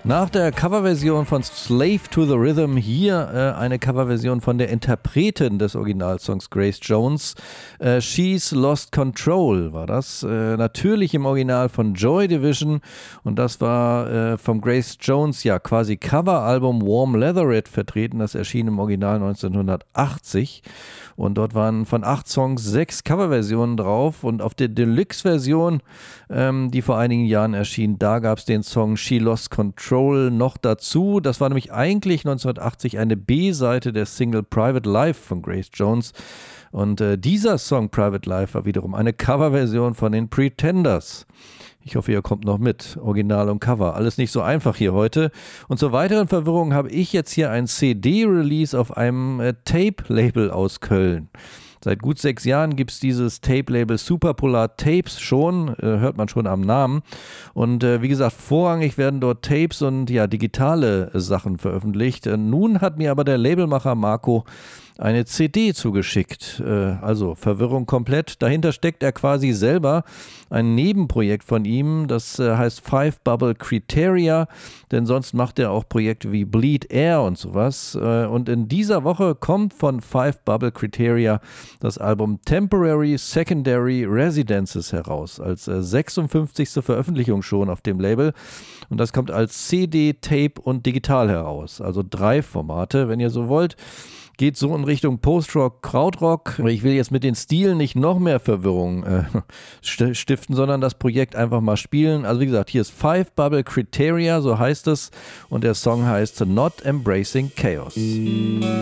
Nach der Coverversion von Slave to the Rhythm hier eine Coverversion von der Interpretin des Originalsongs Grace Jones. She's Lost Control war das. Natürlich im Original von Joy Division und das war vom Grace Jones ja quasi Coveralbum Warm Leather It vertreten. Das erschien im Original 1980 und dort waren von 8 Songs 6 Coverversionen drauf und auf der Deluxe-Version, die vor einigen Jahren erschien, da gab es den Song She Lost Control noch dazu. Das war nämlich eigentlich 1980 eine B-Seite der Single Private Life von Grace Jones. Und dieser Song Private Life war wiederum eine Coverversion von den Pretenders. Ich hoffe, ihr kommt noch mit. Original und Cover. Alles nicht so einfach hier heute. Und zur weiteren Verwirrung habe ich jetzt hier ein CD-Release auf einem Tape-Label aus Köln. Seit gut 6 Jahren gibt es dieses Tape-Label Superpolar Tapes schon, hört man schon am Namen. Und wie gesagt, vorrangig werden dort Tapes und ja, digitale Sachen veröffentlicht. Nun hat mir aber der Labelmacher Marco eine CD zugeschickt. Also Verwirrung komplett. Dahinter steckt er quasi selber ein Nebenprojekt von ihm, das heißt 5 Bubble Criteria, denn sonst macht er auch Projekte wie Bleed Air und sowas. Und in dieser Woche kommt von 5 Bubble Criteria das Album Temporary Secondary Residences heraus, als 56. Veröffentlichung schon auf dem Label. Und das kommt als CD, Tape und digital heraus, also 3 Formate, wenn ihr so wollt. Geht so in Richtung Post-Rock, Krautrock. Ich will jetzt mit den Stilen nicht noch mehr Verwirrung stiften, sondern das Projekt einfach mal spielen. Also wie gesagt, hier ist 5 Bubble Criteria, so heißt es. Und der Song heißt Not Embracing Chaos.